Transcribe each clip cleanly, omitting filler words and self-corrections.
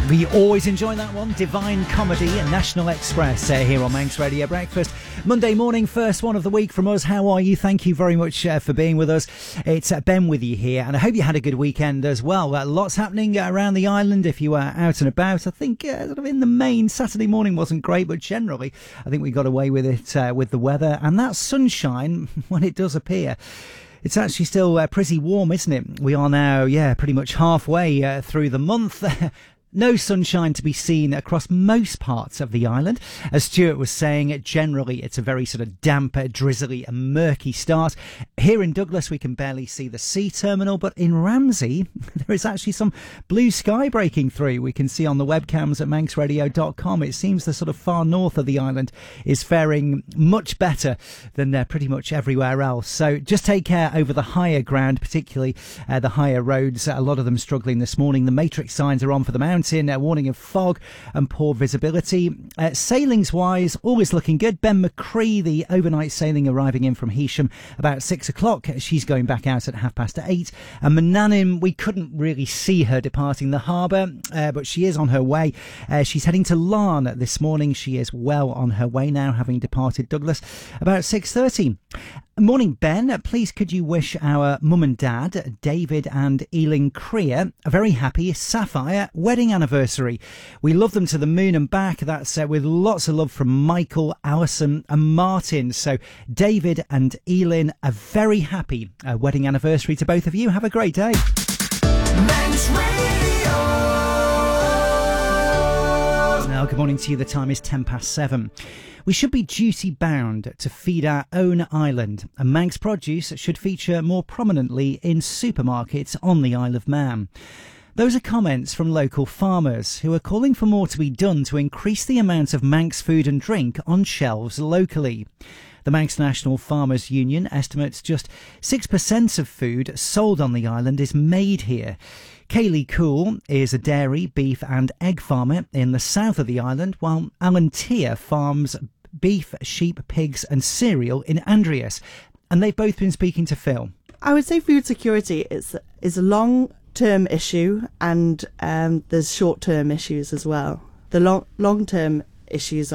We always enjoy that one. Divine Comedy and National Express here on Manx Radio Breakfast. Monday morning, first one of the week from us. How are you? Thank you very much for being with us. It's Ben with you here, and I hope you had a good weekend as well. Lots happening around the island if you are out and about. I think sort of in the main, Saturday morning wasn't great, but generally I think we got away with it with the weather. And that sunshine, when it does appear, it's actually still pretty warm, isn't it? We are now, pretty much halfway through the month. No sunshine to be seen across most parts of the island. As Stuart was saying, generally it's a very sort of damp, drizzly and murky start. Here in Douglas we can barely see the sea terminal, but in Ramsey there is actually some blue sky breaking through. We can see on the webcams at manxradio.com. It seems the sort of far north of the island is faring much better than pretty much everywhere else. So just take care over the higher ground, particularly the higher roads. A lot of them struggling this morning. The matrix signs are on for the mountain. A warning of fog and poor visibility. Sailings wise, always looking good. Ben McCree, the overnight sailing arriving in from Heysham about 6 o'clock. She's going back out at 8:30. And Manannan, we couldn't really see her departing the harbour, but she is on her way. She's heading to Larne this morning. She is well on her way now, having departed Douglas about 6:30. Morning, Ben. Please could you wish our mum and dad, David and Eileen Creer, a very happy Sapphire wedding anniversary. We love them to the moon and back. That's with lots of love from Michael, Alison and Martin. So David and Eileen, a very happy wedding anniversary to both of you. Have a great day. Manx Radio. Now, good morning to you. The time is 7:10. We should be duty-bound to feed our own island, and Manx produce should feature more prominently in supermarkets on the Isle of Man. Those are comments from local farmers who are calling for more to be done to increase the amount of Manx food and drink on shelves locally. The Manx National Farmers Union estimates just 6% of food sold on the island is made here. Kaylee Cool is a dairy, beef and egg farmer in the south of the island, while Alan Tier farms beef, sheep, pigs and cereal in Andreas. And they've both been speaking to Phil. I would say food security is a long-term issue, and there's short-term issues as well. The long-term issues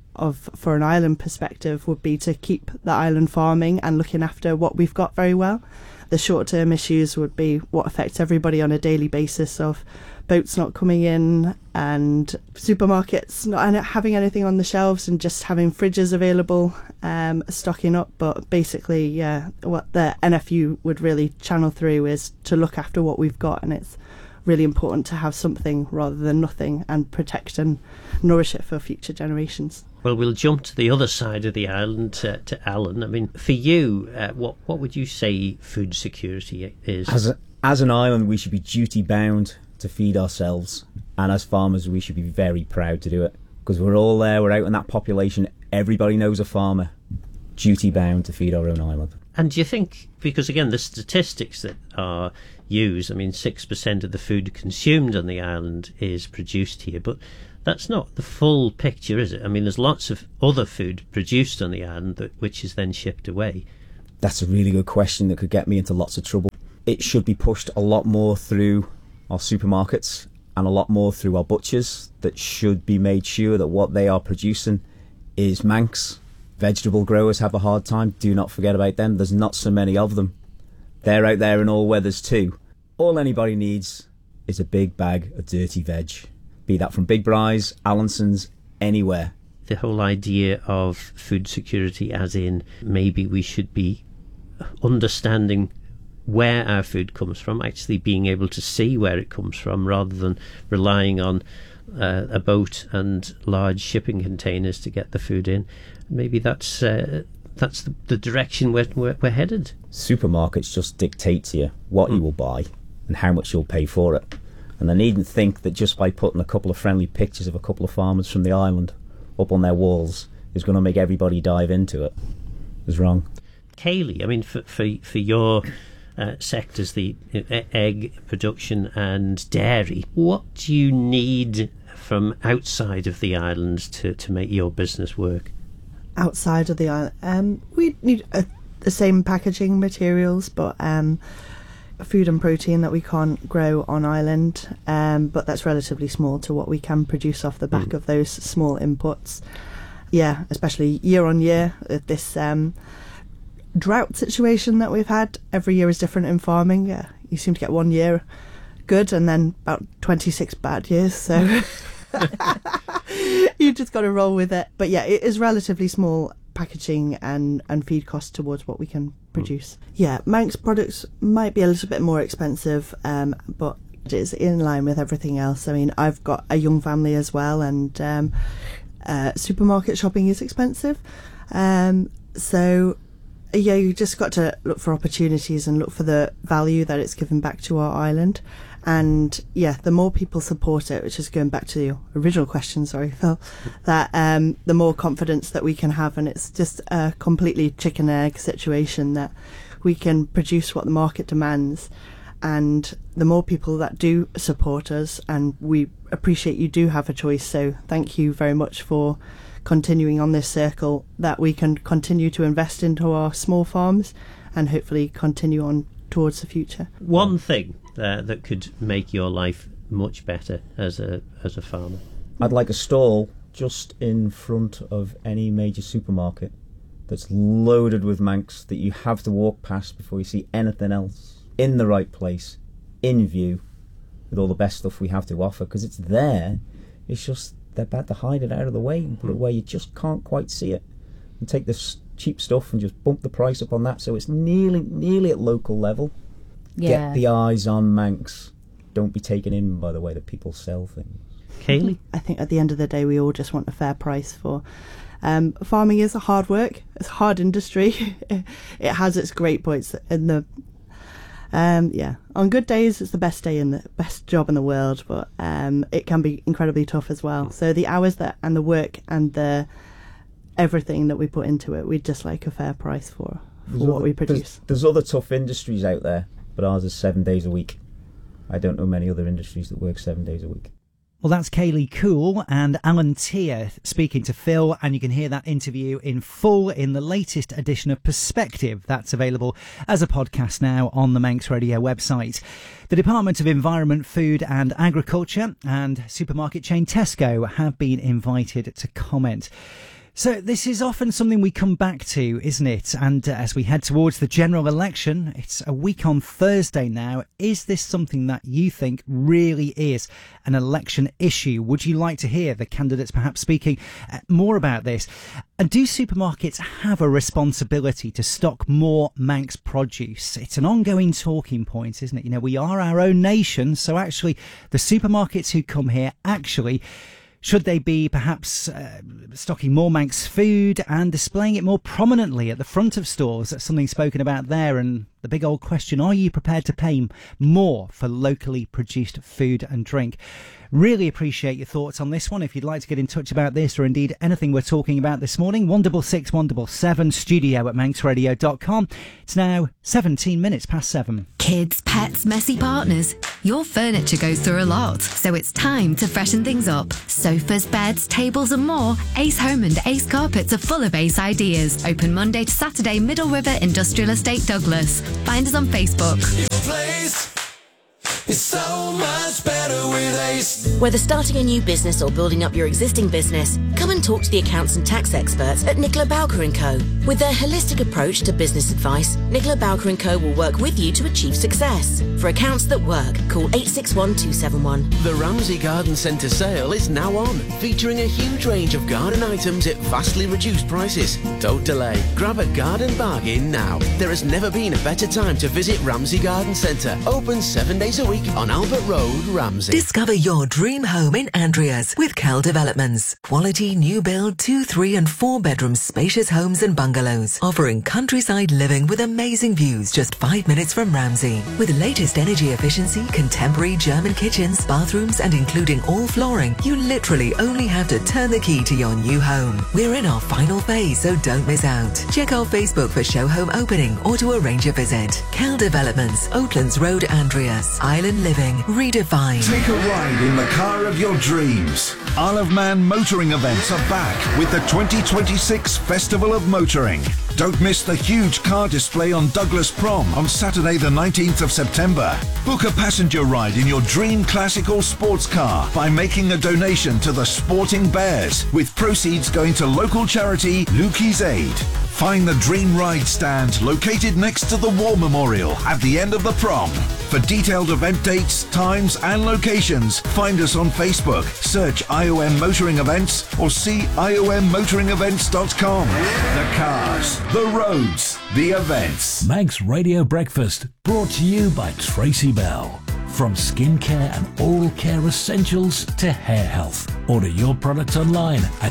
for an island perspective would be to keep the island farming and looking after what we've got very well. The short-term issues would be what affects everybody on a daily basis, of boats not coming in and supermarkets not having anything on the shelves and just having fridges available, stocking up. But basically, what the NFU would really channel through is to look after what we've got, and it's really important to have something rather than nothing and protect and nourish it for future generations. Well, we'll jump to the other side of the island, to Alan. I mean, for you, what would you say food security is? As an island, we should be duty-bound to feed ourselves. And as farmers, we should be very proud to do it. Because we're all there, we're out in that population. Everybody knows a farmer. Duty-bound to feed our own island. And do you think, because again, the statistics that are used, I mean, 6% of the food consumed on the island is produced here, but that's not the full picture, is it? I mean, there's lots of other food produced on the island which is then shipped away. That's a really good question that could get me into lots of trouble. It should be pushed a lot more through our supermarkets and a lot more through our butchers, that should be made sure that what they are producing is Manx. Vegetable growers have a hard time. Do not forget about them. There's not so many of them. They're out there in all weathers too. All anybody needs is a big bag of dirty veg. Be that from Big Bry's, Allinson's, anywhere. The whole idea of food security, as in maybe we should be understanding where our food comes from, actually being able to see where it comes from, rather than relying on a boat and large shipping containers to get the food in. Maybe that's the direction we're headed. Supermarkets just dictate to you what you will buy and how much you'll pay for it. And they needn't think that just by putting a couple of friendly pictures of a couple of farmers from the island up on their walls is going to make everybody dive into it. It's wrong. Kaylee, I mean, for your sectors, the egg production and dairy, what do you need from outside of the island to make your business work? Outside of the island, we need the same packaging materials, but food and protein that we can't grow on island, but that's relatively small to what we can produce off the back of those small inputs. Yeah, especially year on year, this drought situation that we've had. Every year is different in farming. Yeah, you seem to get 1 year good and then about 26 bad years, so you just got to roll with it. But yeah, it is relatively small packaging and feed costs towards what we can produce. Yeah, Manx products might be a little bit more expensive, but it is in line with everything else. I mean, I've got a young family as well, and supermarket shopping is expensive. So yeah, you just got to look for opportunities and look for the value that it's given back to our island. And yeah, the more people support it, which is going back to your original question, sorry, Phil, that the more confidence that we can have. And it's just a completely chicken egg situation that we can produce what the market demands. And the more people that do support us, and we appreciate you do have a choice. So thank you very much for continuing on this circle, that we can continue to invest into our small farms and hopefully continue on towards the future. One thing that could make your life much better as a farmer. I'd like a stall just in front of any major supermarket that's loaded with Manx that you have to walk past before you see anything else, in the right place, in view, with all the best stuff we have to offer, because it's there. It's just they're about to hide it out of the way and put it where you just can't quite see it, and take this cheap stuff and just bump the price up on that so it's nearly at local level. Yeah. Get the eyes on Manx. Don't be taken in by the way that people sell things. Kaylee? I think at the end of the day, we all just want a fair price for... farming is a hard work. It's a hard industry. It has its great points. In the on good days, it's the best day and the best job in the world, but it can be incredibly tough as well. So the hours and the work and the everything that we put into it, we'd just like a fair price for what we produce. There's other tough industries out there, but ours is 7 days a week. I don't know many other industries that work 7 days a week. Well, that's Kaylee Cool and Alan Tier speaking to Phil, and you can hear that interview in full in the latest edition of Perspective. That's available as a podcast now on the Manx Radio website. The Department of Environment, Food and Agriculture and supermarket chain Tesco have been invited to comment. So this is often something we come back to, isn't it? And as we head towards the general election, it's a week on Thursday now. Is this something that you think really is an election issue? Would you like to hear the candidates perhaps speaking more about this? And do supermarkets have a responsibility to stock more Manx produce? It's an ongoing talking point, isn't it? You know, we are our own nation, so actually the supermarkets who come here actually... should they be perhaps stocking more Manx food and displaying it more prominently at the front of stores? That's something spoken about there. And the big old question, are you prepared to pay more for locally produced food and drink? Really appreciate your thoughts on this one. If you'd like to get in touch about this or indeed anything we're talking about this morning, 166 177 studio@manxradio.com. It's now 17 minutes past 7. Kids, pets, messy partners. Your furniture goes through a lot, so it's time to freshen things up. Sofas, beds, tables and more. Ace Home and Ace Carpets are full of Ace ideas. Open Monday to Saturday, Middle River Industrial Estate, Douglas. Find us on Facebook. It's so much better with Ace. Whether starting a new business or building up your existing business, come and talk to the accounts and tax experts at Nicola Bowker & Co. With their holistic approach to business advice, Nicola Bowker & Co. will work with you to achieve success. For accounts that work, call 861 271. The Ramsey Garden Centre sale is now on, featuring a huge range of garden items at vastly reduced prices. Don't delay. Grab a garden bargain now. There has never been a better time to visit Ramsey Garden Centre. Open 7 days a week on Albert Road, Ramsey. Discover your dream home in Andreas with Cal Developments. Quality new build 2, 3 and 4 bedroom spacious homes and bungalows, offering countryside living with amazing views just 5 minutes from Ramsey. With latest energy efficiency, contemporary German kitchens, bathrooms and including all flooring, you literally only have to turn the key to your new home. We're in our final phase, so don't miss out. Check our Facebook for show home opening or to arrange a visit. Cal Developments, Oatlands Road, Andreas. Island living redefined. Take a ride in the car of your dreams. Isle of Man motoring events are back with the 2026 Festival of Motoring. Don't miss the huge car display on Douglas Prom on Saturday the 19th of September. Book a passenger ride in your dream classic or sports car by making a donation to the Sporting Bears, with proceeds going to local charity Lukey's Aid. Find the Dream Ride stand located next to the War Memorial at the end of the prom. For detailed event dates, times and locations, find us on Facebook, search IOM Motoring Events or see iommotoringevents.com. The cars, the roads, the events. Manx Radio Breakfast, brought to you by Tracy Bell. From skincare and oral care essentials to hair health. Order your product online at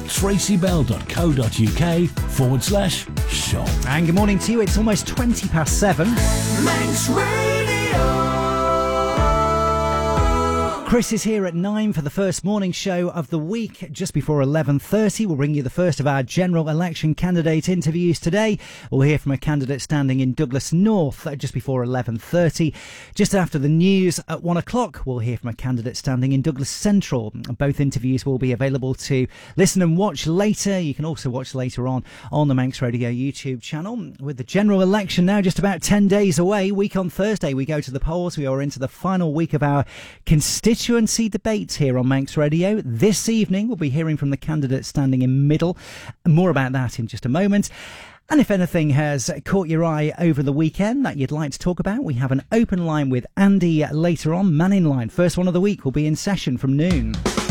tracybell.co.uk/shop. And good morning to you. It's almost 7:20. Manx Radio. Chris is here at 9 for the first morning show of the week. Just before 11:30, we'll bring you the first of our general election candidate interviews today. We'll hear from a candidate standing in Douglas North just before 11:30. Just after the news at 1 o'clock, we'll hear from a candidate standing in Douglas Central. Both interviews will be available to listen and watch later. You can also watch later on the Manx Radio YouTube channel. With the general election now just about 10 days away, week on Thursday we go to the polls. We are into the final week of our constituency debates here on Manx Radio. This evening we'll be hearing from the candidate standing in Middle. More about that in just a moment. And if anything has caught your eye over the weekend that you'd like to talk about, we have an open line with Andy later on. Man in Line, first one of the week, will be in session from noon.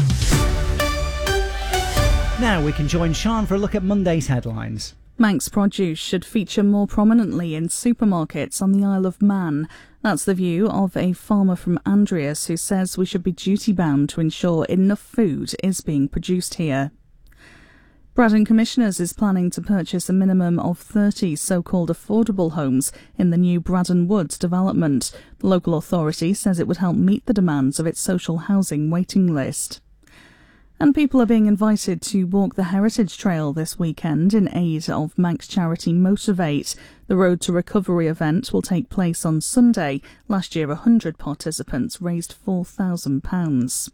Now we can join Sian for a look at Monday's headlines. Manx produce should feature more prominently in supermarkets on the Isle of Man. That's the view of a farmer from Andreas who says we should be duty-bound to ensure enough food is being produced here. Braddon Commissioners is planning to purchase a minimum of 30 so-called affordable homes in the new Braddon Woods development. The local authority says it would help meet the demands of its social housing waiting list. And people are being invited to walk the Heritage Trail this weekend in aid of Manx charity Motivate. The Road to Recovery event will take place on Sunday. Last year, 100 participants raised £4,000.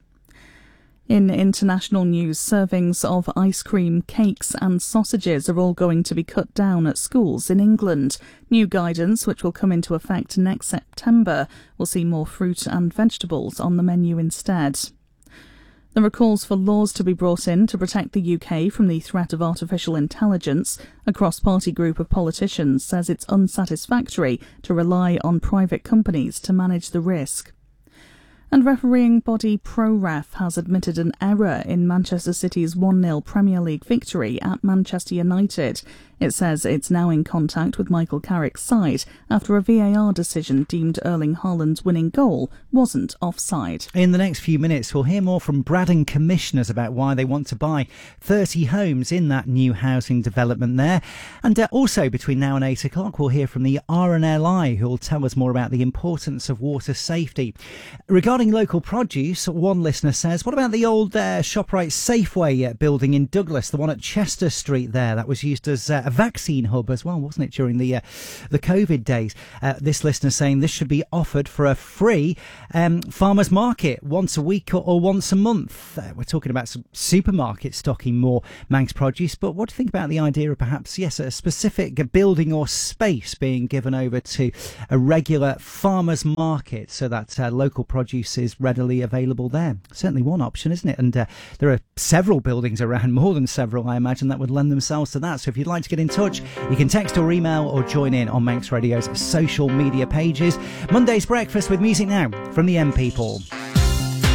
In international news, servings of ice cream, cakes and sausages are all going to be cut down at schools in England. New guidance, which will come into effect next September, will see more fruit and vegetables on the menu instead. There are calls for laws to be brought in to protect the UK from the threat of artificial intelligence. A cross-party group of politicians says it's unsatisfactory to rely on private companies to manage the risk. And refereeing body ProRef has admitted an error in Manchester City's 1-0 Premier League victory at Manchester United. It says it's now in contact with Michael Carrick's side after a VAR decision deemed Erling Haaland's winning goal wasn't offside. In the next few minutes, we'll hear more from Braddon Commissioners about why they want to buy 30 homes in that new housing development there. And also between now and 8 o'clock, we'll hear from the RNLI, who will tell us more about the importance of water safety. Regarding local produce, one listener says, what about the old ShopRite Safeway building in Douglas, the one at Chester Street there? That was used as a vaccine hub as well, wasn't it, during the COVID days? This listener saying this should be offered for a free farmers market once a week or once a month. We're talking about some supermarkets stocking more Manx produce, but what do you think about the idea of perhaps, yes, a specific building or space being given over to a regular farmers market so that local produce is readily available there? Certainly one option, isn't it? And there are several buildings around, more than several, I imagine, that would lend themselves to that. So if you'd like to get in touch, you can text or email or join in on Manx Radio's social media pages. Monday's breakfast with music now from the M People.